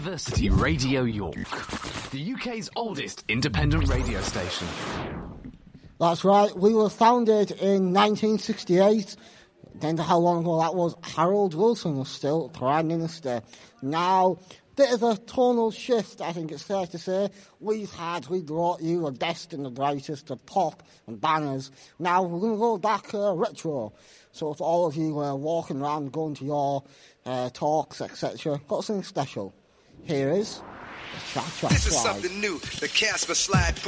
University Radio York, the UK's oldest independent radio station. That's right, we were founded in 1968. Then how long ago that was? Harold Wilson was still Prime Minister. Now, bit of a tonal shift, I think it's fair to say. We brought you a best and the brightest of pop and bangers. Now we're going to go back retro. So for all of you walking around, going to your talks, etc., got something special. Here is the Cha Cha Slide. This is something new, the Casper Slide.